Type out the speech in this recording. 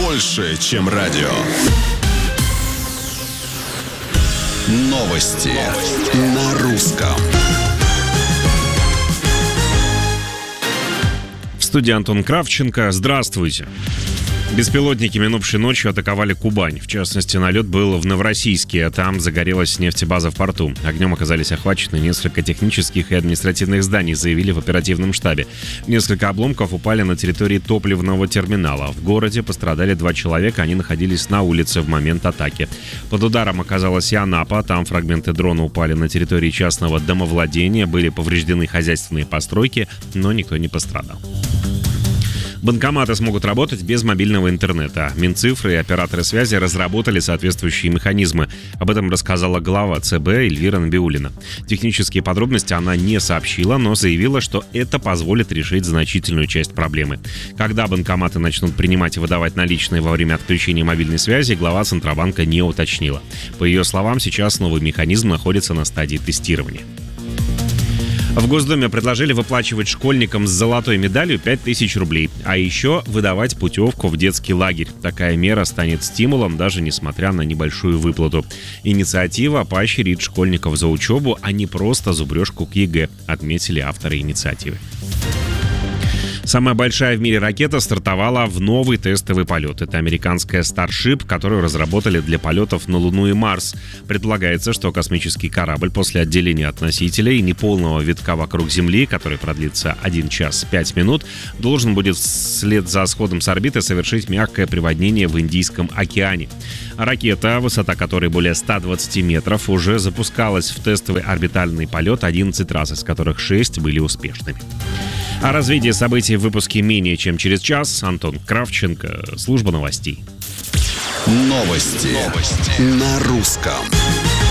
больше, чем радио. Новости на русском. В студии Антон Кравченко. Здравствуйте. Беспилотники минувшей ночью атаковали Кубань. В частности, налет был в Новороссийске, а там загорелась нефтебаза в порту. Огнем оказались охвачены несколько технических и административных зданий, заявили в оперативном штабе. Несколько обломков упали на территории топливного терминала. В городе пострадали 2 человека, они находились на улице в момент атаки. Под ударом оказалась и Анапа, там фрагменты дрона упали на территории частного домовладения, были повреждены хозяйственные постройки, но никто не пострадал. Банкоматы смогут работать без мобильного интернета. Минцифры и операторы связи разработали соответствующие механизмы. Об этом рассказала глава ЦБ Эльвира Набиуллина. Технические подробности она не сообщила, но заявила, что это позволит решить значительную часть проблемы. Когда банкоматы начнут принимать и выдавать наличные во время отключения мобильной связи, глава Центробанка не уточнила. По ее словам, сейчас новый механизм находится на стадии тестирования. В Госдуме предложили выплачивать школьникам с золотой медалью 5000 рублей, а еще выдавать путевку в детский лагерь. Такая мера станет стимулом, даже несмотря на небольшую выплату. Инициатива поощрит школьников за учебу, а не просто зубрежку к ЕГЭ, отметили авторы инициативы. Самая большая в мире ракета стартовала в новый тестовый полет. Это американская Starship, которую разработали для полетов на Луну и Марс. Предполагается, что космический корабль после отделения от носителя и неполного витка вокруг Земли, который продлится 1 час 5 минут, должен будет вслед за сходом с орбиты совершить мягкое приводнение в Индийском океане. Ракета, высота которой более 120 метров, уже запускалась в тестовый орбитальный полет 11 раз, из которых 6 были успешными. О развитии событий в выпуске менее чем через час. Антон Кравченко, служба новостей. Новости на русском.